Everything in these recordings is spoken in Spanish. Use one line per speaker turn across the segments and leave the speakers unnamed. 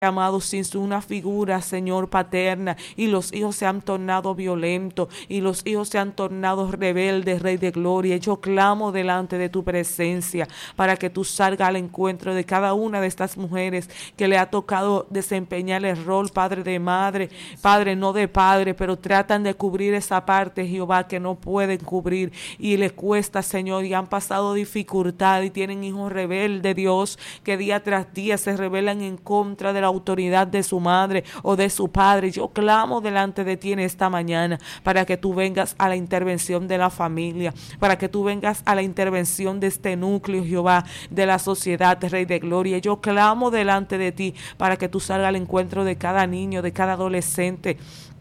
amado, sin una figura, Señor, paterna, y los hijos se han tornado violentos, y los hijos se han tornado rebeldes, Rey de Gloria. Yo clamo delante de tu presencia para que tú salgas al encuentro de cada una de estas mujeres que le ha tocado desempeñar el rol, Padre, de madre, Padre, no de padre, pero tratan de cubrir esa parte, Jehová, que no pueden cubrir, y les cuesta, Señor, y han pasado dificultad, y tienen hijos rebeldes, Dios, que día tras día se rebelan en contra de la autoridad de su madre o de su padre. Yo clamo delante de ti en esta mañana para que tú vengas a la intervención de la familia, para que tú vengas a la intervención de este núcleo, Jehová, de la sociedad, Rey de Gloria. Yo clamo delante de ti para que tú salgas al encuentro de cada niño, de cada adolescente,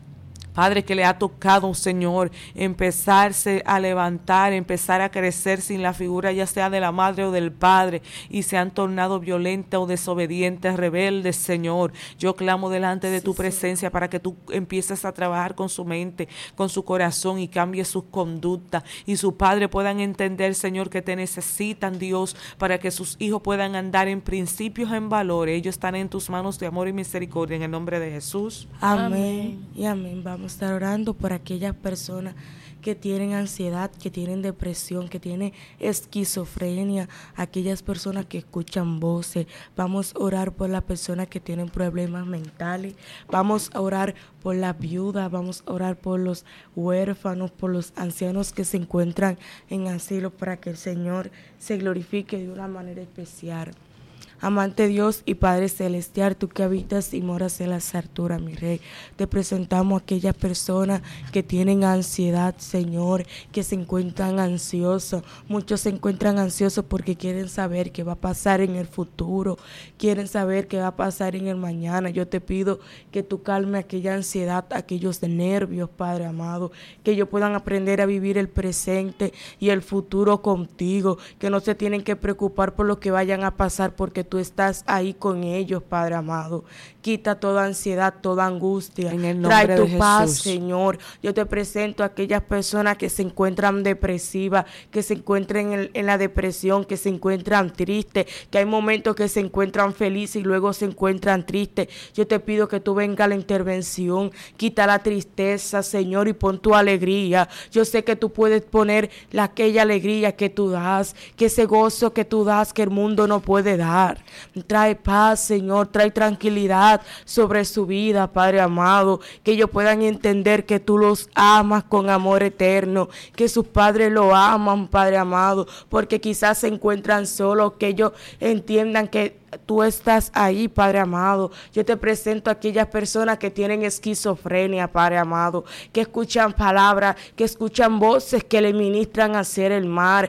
Padre, que le ha tocado, Señor, empezarse a levantar, empezar a crecer sin la figura ya sea de la madre o del padre, y se han tornado violentas o desobedientes, rebeldes, Señor. Yo clamo delante de tu presencia para que tú empieces a trabajar con su mente, con su corazón, y cambies sus conductas, y sus padres puedan entender, Señor, que te necesitan, Dios, para que sus hijos puedan andar en principios, en valores. Ellos están en tus manos de amor y misericordia, en el nombre de Jesús.
Amén y amén. Vamos a estar orando por aquellas personas que tienen ansiedad, que tienen depresión, que tienen esquizofrenia, aquellas personas que escuchan voces. Vamos a orar por las personas que tienen problemas mentales. Vamos a orar por las viudas, vamos a orar por los huérfanos, por los ancianos que se encuentran en asilo, para que el Señor se glorifique de una manera especial. Amante Dios y Padre Celestial, tú que habitas y moras en las alturas, mi Rey, te presentamos a aquellas personas que tienen ansiedad, Señor, que se encuentran ansiosos. Muchos se encuentran ansiosos porque quieren saber qué va a pasar en el futuro, quieren saber qué va a pasar en el mañana. Yo te pido que tú calmes aquella ansiedad, aquellos nervios, Padre amado, que ellos puedan aprender a vivir el presente y el futuro contigo, que no se tienen que preocupar por lo que vayan a pasar, porque tú estás ahí con ellos, Padre amado. Quita toda ansiedad, toda angustia. Trae tu paz, Señor. Yo te presento a aquellas personas que se encuentran depresivas, que se encuentran en la depresión, que se encuentran tristes, que hay momentos que se encuentran felices y luego se encuentran tristes. Yo te pido que tú vengas a la intervención. Quita la tristeza, Señor, y pon tu alegría. Yo sé que tú puedes poner aquella alegría que tú das, que ese gozo que tú das, que el mundo no puede dar. Trae paz, Señor, trae tranquilidad sobre su vida, Padre amado, que ellos puedan entender que tú los amas con amor eterno, que sus padres lo aman, Padre amado, porque quizás se encuentran solos, que ellos entiendan que tú estás ahí, Padre amado. Yo te presento a aquellas personas que tienen esquizofrenia, Padre amado, que escuchan palabras, que escuchan voces que le ministran a hacer el mal,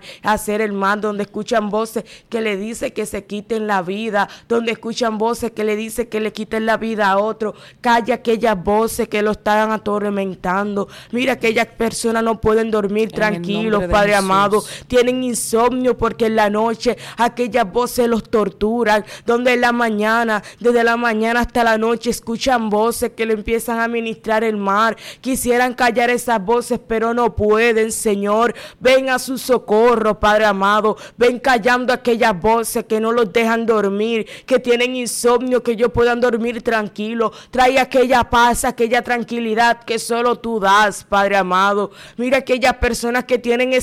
donde escuchan voces que le dicen que se quiten la vida, donde escuchan voces que le dicen que le quiten la vida a otro. Calla aquellas voces que lo están atormentando. Mira, aquellas personas no pueden dormir tranquilos, Padre amado. Tienen insomnio porque en la noche aquellas voces los torturan, donde en la mañana, desde la mañana hasta la noche, escuchan voces que le empiezan a ministrar el mal. Quisieran callar esas voces, pero no pueden, Señor. Ven a su socorro, Padre amado. Ven callando aquellas voces que no los dejan dormir, que tienen insomnio, que ellos puedan dormir tranquilo. Trae aquella paz, aquella tranquilidad que solo tú das, Padre amado. Mira aquellas personas que tienen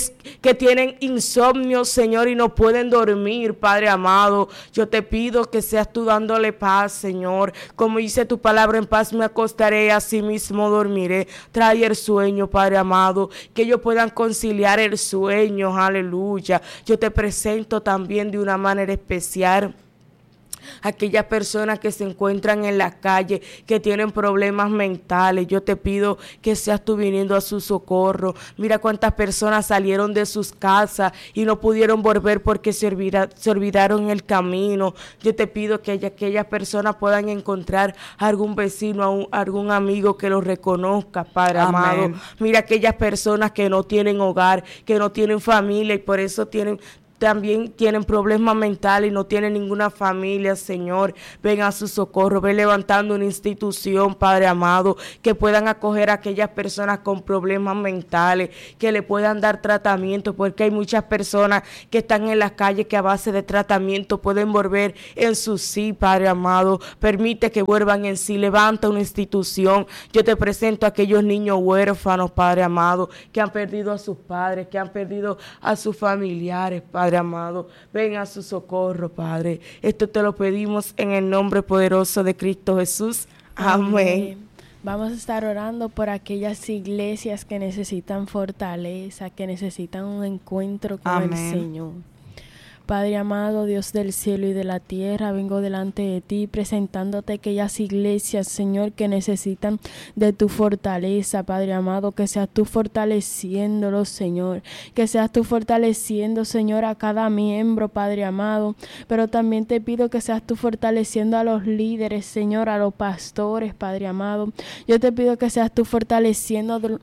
insomnio, Señor, y no pueden dormir, Padre amado. Yo te pido que seas tú dándole paz, Señor. Como dice tu palabra, en paz me acostaré, así mismo dormiré. Trae el sueño, Padre amado, que ellos puedan conciliar el sueño, aleluya. Yo te presento también de una manera especial aquellas personas que se encuentran en la calle, que tienen problemas mentales. Yo te pido que seas tú viniendo a su socorro. Mira cuántas personas salieron de sus casas y no pudieron volver porque se olvidaron el camino. Yo te pido que aquellas personas puedan encontrar algún vecino, algún amigo que los reconozca, Padre amado. Mira aquellas personas que no tienen hogar, que no tienen familia y por eso también tienen problemas mentales y no tienen ninguna familia, Señor, ven a su socorro, ven levantando una institución, Padre amado, que puedan acoger a aquellas personas con problemas mentales, que le puedan dar tratamiento, porque hay muchas personas que están en las calles que a base de tratamiento pueden volver en su sí, Padre amado, permite que vuelvan en sí, levanta una institución. Yo te presento a aquellos niños huérfanos, Padre amado, que han perdido a sus padres, que han perdido a sus familiares, Padre amado, ven a su socorro, Padre. Esto te lo pedimos en el nombre poderoso de Cristo Jesús. Amén.
Vamos a estar orando por aquellas iglesias que necesitan fortaleza, que necesitan un encuentro con el Señor. Padre amado, Dios del cielo y de la tierra, vengo delante de ti presentándote aquellas iglesias, Señor, que necesitan de tu fortaleza, Padre amado, que seas tú fortaleciéndolos, Señor, que seas tú fortaleciendo, Señor, a cada miembro, Padre amado, pero también te pido que seas tú fortaleciendo a los líderes, Señor, a los pastores, Padre amado. Yo te pido que seas tú fortaleciéndolos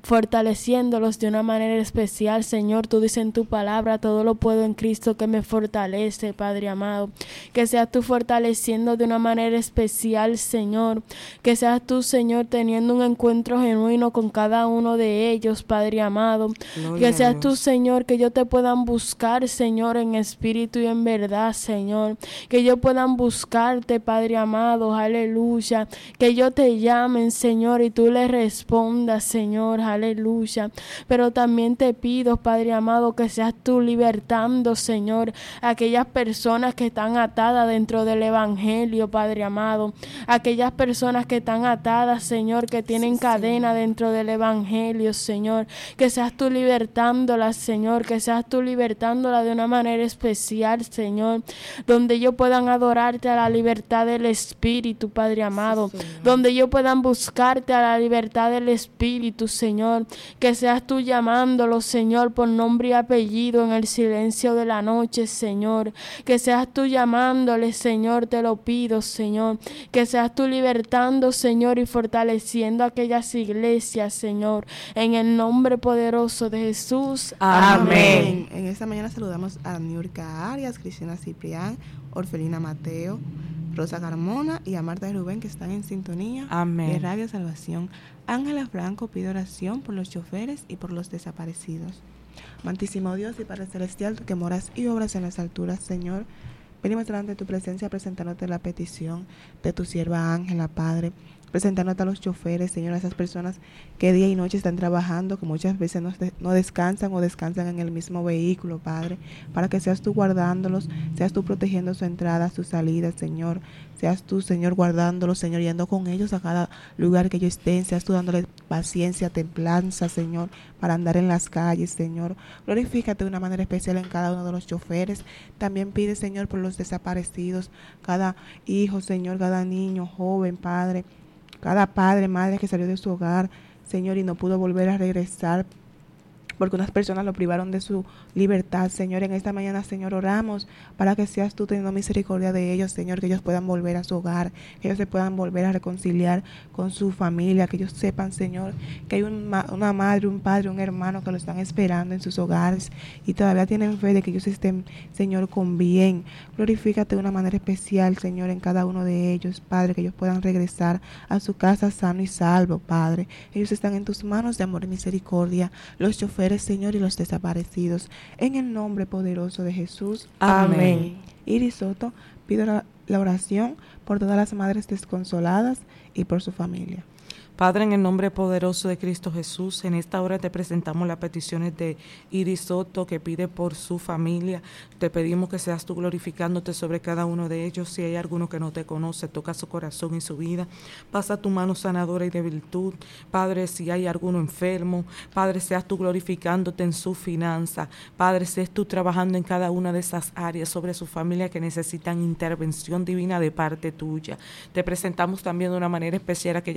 de una manera especial, Señor. Tú dices en tu palabra, todo lo puedo en Cristo que me fortalece, Padre amado, que seas tú fortaleciendo de una manera especial, Señor, que seas tú, Señor, teniendo un encuentro genuino con cada uno de ellos, Padre amado, que seas tú, Señor, que ellos te puedan buscar, Señor, en espíritu y en verdad, Señor, que ellos puedan buscarte, Padre amado, aleluya, que ellos te llamen, Señor, y tú les respondas, Señor, aleluya, pero también te pido, Padre amado, que seas tú libertando, Señor, aquellas personas que están atadas dentro del evangelio, Padre amado, aquellas personas que están atadas, Señor, que tienen cadena dentro del evangelio, Señor, que seas tú libertándolas, Señor, que seas tú libertándolas de una manera especial, Señor, donde ellos puedan adorarte a la libertad del Espíritu, Padre amado, donde ellos puedan buscarte a la libertad del Espíritu, Señor, que seas tú llamándolos, Señor, por nombre y apellido en el silencio de la noche, Señor, que seas tú llamándoles, Señor, te lo pido, Señor, que seas tú libertando, Señor, y fortaleciendo aquellas iglesias, Señor, en el nombre poderoso de Jesús.
Amén. En esta mañana saludamos a Niurka Arias, Cristina Ciprián, Orfelina Mateo, Rosa Carmona y a Marta y Rubén, que están en sintonía de Radio Salvación. Ángela Franco pide oración por los choferes y por los desaparecidos. Amantísimo Dios y Padre Celestial, tú que moras y obras en las alturas, Señor, venimos delante de tu presencia presentándote la petición de tu sierva Ángela, Padre, presentándote a los choferes, Señor, a esas personas que día y noche están trabajando, que muchas veces no descansan o descansan en el mismo vehículo, Padre, para que seas tú guardándolos, seas tú protegiendo su entrada, su salida, Señor, seas tú, Señor, guardándolos, Señor, yendo con ellos a cada lugar que ellos estén, seas tú dándoles paciencia, templanza, Señor, para andar en las calles, Señor. Glorifícate de una manera especial en cada uno de los choferes. También pide, Señor, por los desaparecidos, cada hijo, Señor, cada niño, joven, Padre, cada padre, madre que salió de su hogar, Señor, y no pudo volver a regresar porque unas personas lo privaron de su libertad, Señor. En esta mañana, Señor, oramos para que seas tú teniendo misericordia de ellos, Señor, que ellos puedan volver a su hogar, que ellos se puedan volver a reconciliar con su familia, que ellos sepan, Señor, que hay una madre, un padre, un hermano que lo están esperando en sus hogares y todavía tienen fe de que ellos estén, Señor, con bien. Glorifícate de una manera especial, Señor, en cada uno de ellos, Padre, que ellos puedan regresar a su casa sano y salvo, Padre. Ellos están en tus manos de amor y misericordia, los choferes, Señor, y los desaparecidos, en el nombre poderoso de Jesús.
Amén.
Iris Soto, pido la oración por todas las madres desconsoladas y por su familia.
Padre, en el nombre poderoso de Cristo Jesús, en esta hora te presentamos las peticiones de Iris Soto, que pide por su familia. Te pedimos que seas tú glorificándote sobre cada uno de ellos. Si hay alguno que no te conoce, toca su corazón y su vida. Pasa tu mano sanadora y de virtud. Padre, si hay alguno enfermo, Padre, seas tú glorificándote en su finanza. Padre, seas tú trabajando en cada una de esas áreas sobre su familia que necesitan intervención divina de parte tuya. Te presentamos también de una manera especial a aquellas madres que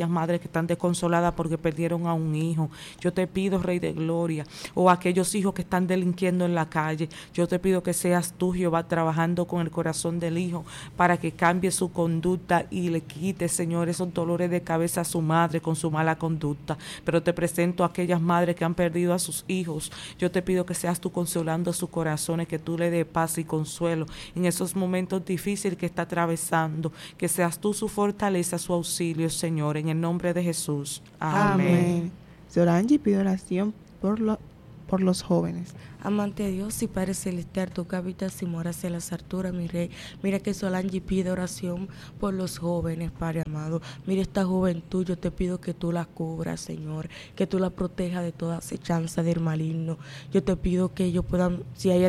que están desconsoladas porque perdieron a un hijo. Yo te pido, Rey de Gloria, o aquellos hijos que están delinquiendo en la calle, yo te pido que seas tú, Jehová, trabajando con el corazón del hijo para que cambie su conducta y le quite, Señor, esos dolores de cabeza a su madre con su mala conducta. Pero te presento a aquellas madres que han perdido a sus hijos. Yo te pido que seas tú consolando sus corazones, que tú le des paz y consuelo en esos momentos difíciles que está atravesando, que seas tú su fortaleza, su auxilio, Señor, en el nombre de Jesús. Amén.
Sorangi pide oración por los jóvenes.
Amante de Dios y Padre Celestial, tú que habitas y moras en las alturas, mi Rey. Mira que Solange pide oración por los jóvenes, Padre amado. Mira esta juventud, yo te pido que tú la cubras, Señor, que tú la protejas de toda acechanza del maligno. Yo te pido que ellos puedan,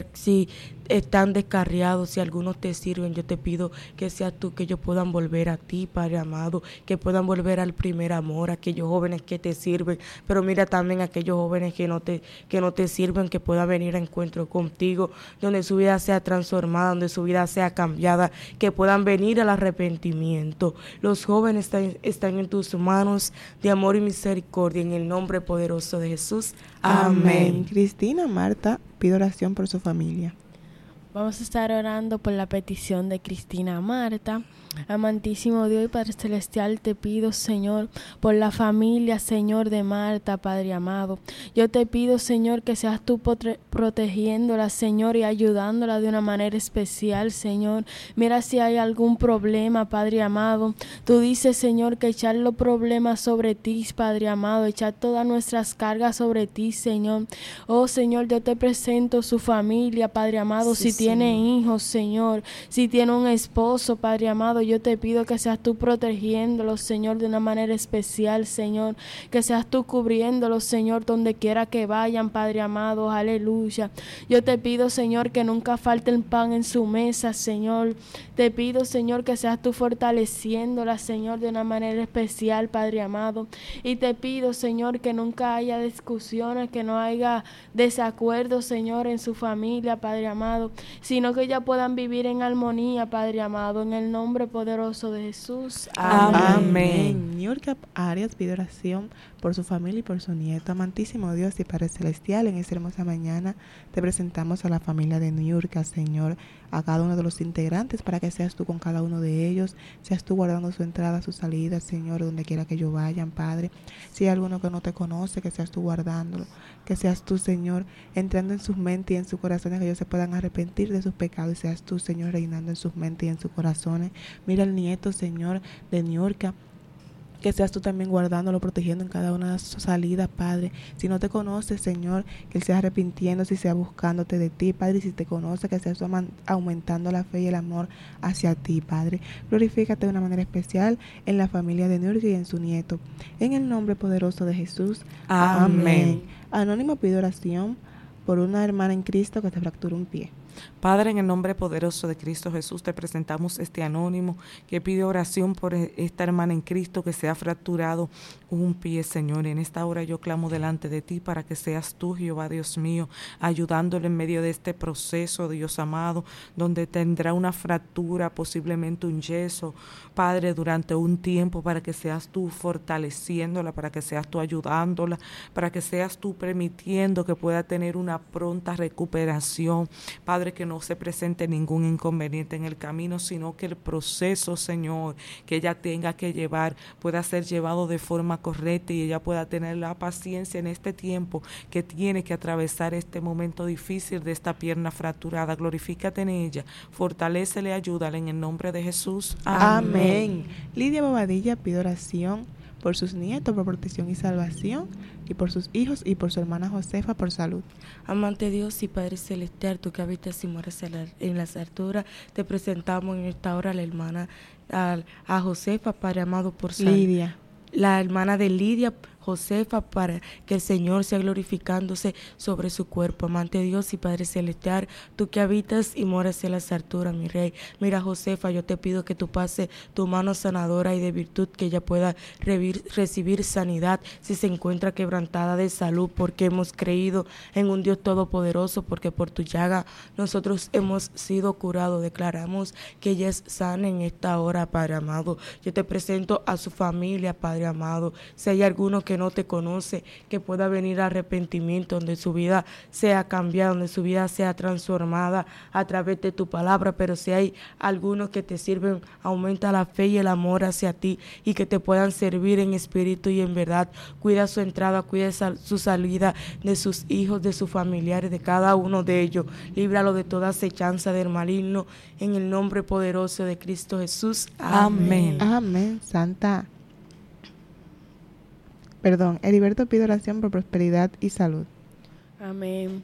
si están descarriados, si algunos te sirven, yo te pido que seas tú, que ellos puedan volver a ti, Padre amado, que puedan volver al primer amor, aquellos jóvenes que te sirven, pero mira también aquellos jóvenes que no te sirven, que puedan venir a encuentro contigo, donde su vida sea transformada, donde su vida sea cambiada, que puedan venir al arrepentimiento. Los jóvenes están en tus manos de amor y misericordia, en el nombre poderoso de Jesús. Amén.
Cristina Marta pide oración por su familia.
Vamos a estar orando por la petición de Cristina Marta. Amantísimo Dios y Padre Celestial, te pido, Señor, por la familia, Señor, de Marta, Padre amado. Yo te pido, Señor, que seas tú protegiéndola, Señor, y ayudándola de una manera especial, Señor. Mira si hay algún problema, Padre amado. Tú dices, Señor, que echar los problemas sobre ti, Padre amado, echar todas nuestras cargas sobre ti, Señor. Oh, Señor, yo te presento su familia, Padre amado, sí, si tiene hijos, Señor, si tiene un esposo, Padre amado, yo te pido que seas tú protegiéndolos, Señor, de una manera especial, Señor, que seas tú cubriéndolos, Señor, donde quiera que vayan, Padre amado, aleluya. Yo te pido, Señor, que nunca falte el pan en su mesa, Señor. Te pido, Señor, que seas tú fortaleciéndola, Señor, de una manera especial, Padre amado. Y te pido, Señor, que nunca haya discusiones, que no haya desacuerdos, Señor, en su familia, Padre amado, sino que ya puedan vivir en armonía, Padre amado, en el nombre poderoso de Jesús.
Amén. Niurka Arias pide oración por su familia y por su nieto. Amantísimo Dios y Padre Celestial, en esta hermosa mañana te presentamos a la familia de Niurka, Señor, a cada uno de los integrantes, para que seas tú con cada uno de ellos, seas tú guardando su entrada, su salida, Señor, donde quiera que ellos vayan, Padre. Si hay alguno que no te conoce, que seas tú guardándolo, que seas tú, Señor, entrando en sus mentes y en sus corazones, que ellos se puedan arrepentir de sus pecados, y seas tú, Señor, reinando en sus mentes y en sus corazones. Mira al nieto, Señor, de Niurka, que seas tú también guardándolo, protegiendo en cada una de sus salidas, Padre. Si no te conoces, Señor, que Él sea arrepintiéndose y sea buscándote de ti, Padre. Y si te conoce, que seas tú aumentando la fe y el amor hacia ti, Padre. Glorifícate de una manera especial en la familia de Niurka y en su nieto. En el nombre poderoso de Jesús. Amén. Anónimo pide oración por una hermana en Cristo que se fracturó un pie.
Padre, en el nombre poderoso de Cristo Jesús, te presentamos este anónimo que pide oración por esta hermana en Cristo que se ha fracturado un pie, Señor. En esta hora yo clamo delante de ti para que seas tú, Jehová, Dios mío, ayudándole en medio de este proceso, Dios amado, donde tendrá una fractura, posiblemente un yeso, Padre, durante un tiempo, para que seas tú fortaleciéndola, para que seas tú ayudándola, para que seas tú permitiendo que pueda tener una pronta recuperación, Padre, que no se presente ningún inconveniente en el camino, sino que el proceso, Señor, que ella tenga que llevar pueda ser llevado de forma correcta y ella pueda tener la paciencia en este tiempo que tiene que atravesar este momento difícil de esta pierna fracturada. Glorifícate en ella, fortalécele, ayúdale en el nombre de Jesús.
Amén. Lidia Bobadilla pide oración por sus nietos, por protección y salvación, y por sus hijos y por su hermana Josefa, por salud.
Amante Dios y Padre Celestial, tú que habitas y moras en las alturas, te presentamos en esta hora a la hermana, a Josefa, Padre amado, por salud.
Lidia.
La hermana de Lidia, Josefa, para que el Señor sea glorificándose sobre su cuerpo. Amante Dios y Padre Celestial, tú que habitas y moras en las alturas, mi Rey. Mira, Josefa, yo te pido que tú pases tu mano sanadora y de virtud, que ella pueda recibir sanidad si se encuentra quebrantada de salud, porque hemos creído en un Dios todopoderoso, porque por tu llaga nosotros hemos sido curados. Declaramos que ella es sana en esta hora, Padre amado. Yo te presento a su familia, Padre amado. Si hay alguno que no te conoce, que pueda venir a arrepentimiento, donde su vida sea cambiada, donde su vida sea transformada a través de tu palabra. Pero si hay algunos que te sirven, aumenta la fe y el amor hacia ti, y que te puedan servir en espíritu y en verdad. Cuida su entrada, cuida su salida, de sus hijos, de sus familiares, de cada uno de ellos. Líbralo de toda acechanza del maligno, en el nombre poderoso de Cristo Jesús. Amén.
Amén. Heriberto pide oración por prosperidad y salud.
Amén.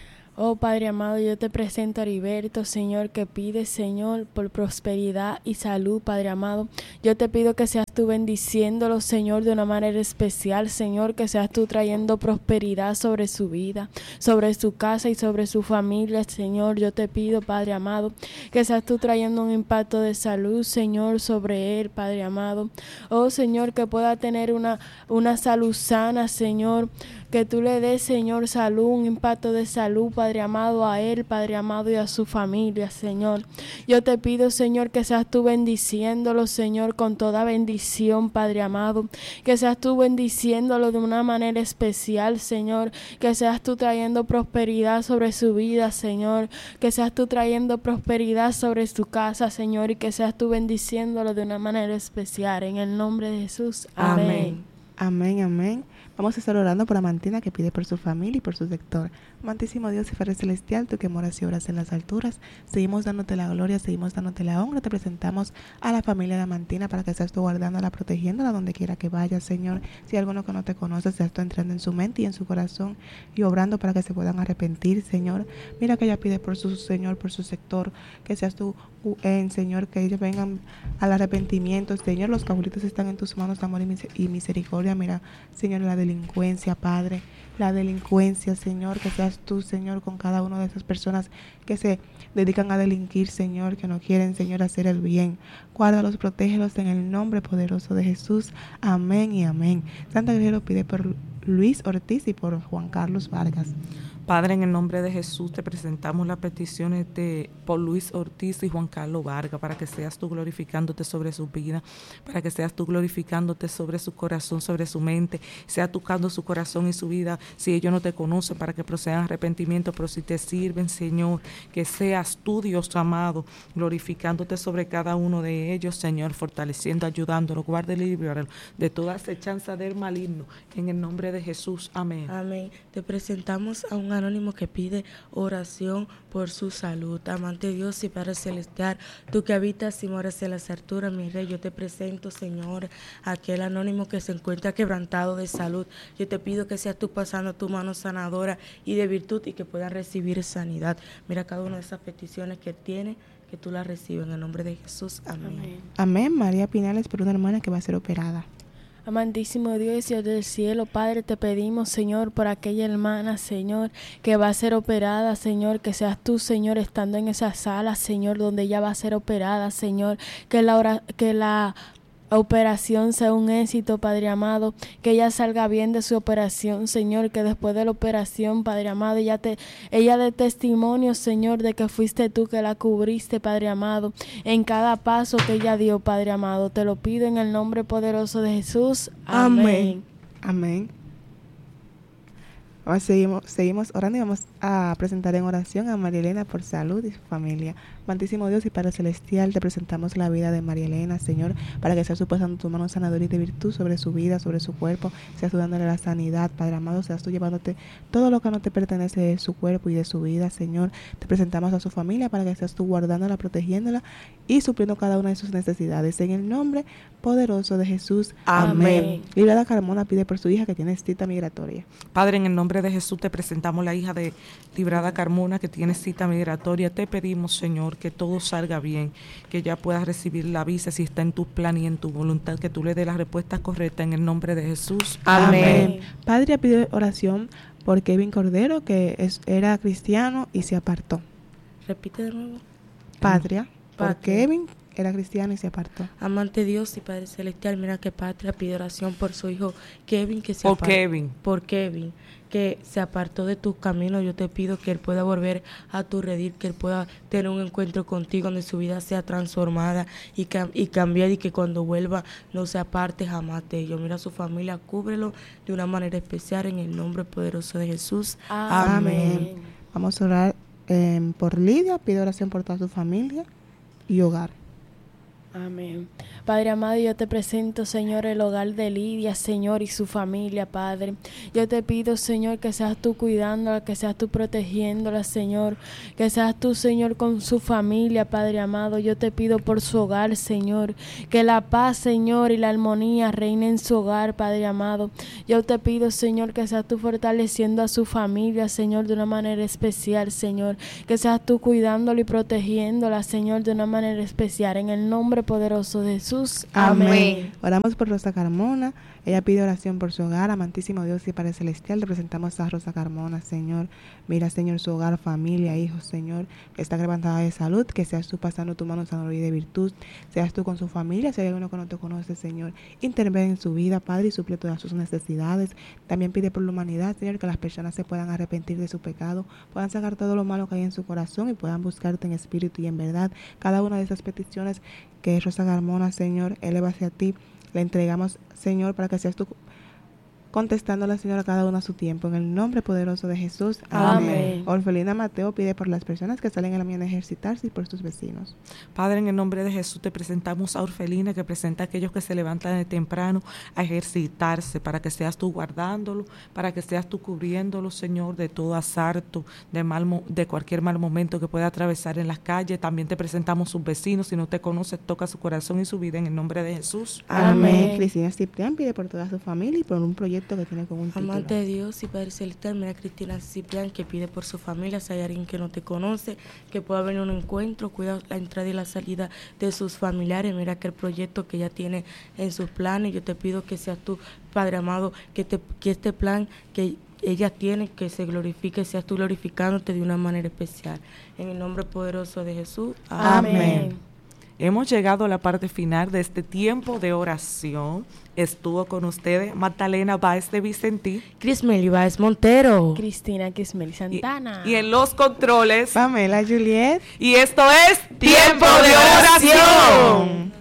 Oh Padre amado, yo te presento a Heriberto, Señor, que pide, Señor, por prosperidad y salud, Padre amado. Yo te pido que seas tú bendiciéndolo, Señor, de una manera especial, Señor, que seas tú trayendo prosperidad sobre su vida, sobre su casa y sobre su familia, Señor. Yo te pido, Padre amado, que seas tú trayendo un impacto de salud, Señor, sobre él, Padre amado. Oh Señor, que pueda tener una salud sana, Señor, que tú le des, Señor, salud, un impacto de salud, Padre amado, a él, Padre amado, y a su familia, Señor. Yo te pido, Señor, que seas tú bendiciéndolo, Señor, con toda bendición, Padre amado. Que seas tú bendiciéndolo de una manera especial, Señor. Que seas tú trayendo prosperidad sobre su vida, Señor. Que seas tú trayendo prosperidad sobre su casa, Señor. Y que seas tú bendiciéndolo de una manera especial. En el nombre de Jesús. Amén.
Amén, amén. Vamos a estar orando por Amantina, que pide por su familia y por su sector. Amantísimo Dios y Padre Celestial, tú que moras y obras en las alturas, seguimos dándote la gloria, seguimos dándote la honra. Te presentamos a la familia de Amantina para que seas tú guardándola, protegiéndola donde quiera que vaya, Señor. Si hay alguno que no te conoce, seas tú entrando en su mente y en su corazón y obrando para que se puedan arrepentir, Señor. Mira que ella pide por su Señor, por su sector, que seas tú, Señor, que ellos vengan al arrepentimiento, Señor. Los cabulitos están en tus manos, amor y misericordia. Mira, Señor, la delincuencia, Padre, la delincuencia, Señor, que seas tú, Señor, con cada una de esas personas que se dedican a delinquir, Señor, que no quieren, Señor, hacer el bien. Guárdalos, protégelos en el nombre poderoso de Jesús. Amén y amén. Santa Guerrero pide por Luis Ortiz y por Juan Carlos Vargas.
Padre, en el nombre de Jesús te presentamos las peticiones por Luis Ortiz y Juan Carlos Vargas, para que seas tú glorificándote sobre su vida, para que seas tú glorificándote sobre su corazón, sobre su mente, sea tocando su corazón y su vida. Si ellos no te conocen, para que procedan arrepentimiento, pero si te sirven, Señor, que seas tú, Dios amado, glorificándote sobre cada uno de ellos, Señor, fortaleciendo, ayudándolo, guarda y líbralo de toda acechanza del maligno, en el nombre de Jesús. Amén.
Amén. Te presentamos a un anónimo que pide oración por su salud. Amante Dios y Padre Celestial, tú que habitas y moras en las alturas, mi Rey, yo te presento, Señor, a aquel anónimo que se encuentra quebrantado de salud. Yo te pido que seas tú pasando tu mano sanadora y de virtud, y que pueda recibir sanidad. Mira cada una de esas peticiones que tiene, que tú las recibes en el nombre de Jesús. Amén.
Amén. María Pinales, por una hermana que va a ser operada.
Amantísimo Dios, Dios del cielo, Padre, te pedimos, Señor, por aquella hermana, Señor, que va a ser operada, Señor, que seas tú, Señor, estando en esa sala, Señor, donde ella va a ser operada, Señor, que la operación sea un éxito, Padre amado, que ella salga bien de su operación, Señor, que después de la operación, Padre amado, ella dé testimonio, Señor, de que fuiste tú que la cubriste, Padre amado, en cada paso que ella dio, Padre amado. Te lo pido en el nombre poderoso de Jesús. Amén.
Amén. Ahora seguimos orando y vamos a presentar en oración a María Elena por salud y su familia. Amantísimo Dios y Padre Celestial, te presentamos la vida de María Elena, Señor, para que seas tú pasando tu mano sanadora y de virtud sobre su vida, sobre su cuerpo, seas tú dándole la sanidad, Padre amado, seas tú llevándote todo lo que no te pertenece de su cuerpo y de su vida, Señor. Te presentamos a su familia para que seas tú guardándola, protegiéndola y supliendo cada una de sus necesidades. En el nombre poderoso de Jesús. Amén. Librada Carmona pide por su hija que tiene cita migratoria.
Padre, en el nombre nombre de Jesús te presentamos la hija de Librada Carmona que tiene cita migratoria. Te pedimos, Señor, que todo salga bien, que ella pueda recibir la visa si está en tus planes y en tu voluntad, que tú le des las respuestas correctas en el nombre de Jesús.
Amén. Padre, pido oración por Kevin Cordero, que era cristiano y se apartó.
Repite de nuevo.
Patria, por Kevin, era cristiano y se apartó.
Amante Dios y Padre Celestial, mira que Patria pide oración por su hijo Kevin, que se apartó. Por Kevin, que se apartó de tus caminos. Yo te pido que él pueda volver a tu redil, que él pueda tener un encuentro contigo donde su vida sea transformada y cambiar, y que cuando vuelva no se aparte jamás de ellos. Mira a su familia, cúbrelo de una manera especial en el nombre poderoso de Jesús.
Amén. Vamos a orar por Lidia, pido oración por toda su familia y hogar.
Amén. Padre amado, yo te presento, Señor, el hogar de Lidia, Señor, y su familia, Padre. Yo te pido, Señor, que seas tú cuidándola, que seas tú protegiéndola, Señor, que seas tú, Señor, con su familia, Padre amado. Yo te pido por su hogar, Señor, que la paz, Señor, y la armonía reine en su hogar, Padre amado. Yo te pido, Señor, que seas tú fortaleciendo a su familia, Señor, de una manera especial, Señor, que seas tú cuidándola y protegiéndola, Señor, de una manera especial, en el nombre poderoso de Jesús. Amén.
Oramos por Rosa Carmona. Ella pide oración por su hogar. Amantísimo Dios y Padre Celestial, le presentamos a Rosa Carmona, Señor. Mira, Señor, su hogar, familia, hijos, Señor, que está levantada de salud, que seas tú pasando tu mano sabiduría y de virtud, seas tú con su familia. Si hay alguno que no te conoce, Señor, interviene en su vida, Padre, y suple todas sus necesidades. También pide por la humanidad, Señor, que las personas se puedan arrepentir de su pecado, puedan sacar todo lo malo que hay en su corazón y puedan buscarte en espíritu y en verdad. Cada una de esas peticiones que es Rosa Carmona, Señor, eleva hacia ti, le entregamos, Señor, para que seas tú contestándola, Señor, a cada uno a su tiempo. En el nombre poderoso de Jesús. Amén. Orfelina Mateo pide por las personas que salen en la mañana a ejercitarse y por sus vecinos.
Padre, en el nombre de Jesús te presentamos a Orfelina, que presenta a aquellos que se levantan de temprano a ejercitarse, para que seas tú guardándolo, para que seas tú cubriéndolo, Señor, de todo asarto, de cualquier mal momento que pueda atravesar en las calles. También te presentamos sus vecinos. Si no te conoces, toca su corazón y su vida en el nombre de Jesús.
Amén. Cristina Ciprián pide por toda su familia y por un proyecto que tiene como un título.
Amante de Dios y Padre Celestial, mira Cristina Ciprián, que pide por su familia. Si hay alguien que no te conoce, que pueda venir a un encuentro, cuida la entrada y la salida de sus familiares. Mira que el proyecto que ella tiene en sus planes, yo te pido que seas tú, Padre amado, que este plan que ella tiene, que se glorifique, seas tú glorificándote de una manera especial. En el nombre poderoso de Jesús.
Amén.
Hemos llegado a la parte final de este tiempo de oración. Estuvo con ustedes Magdalena Báez de Vicentí,
Crismeli Báez Montero,
Cristina Crismeli Santana,
y en los controles
Pamela Juliet.
Y esto es Tiempo de Oración.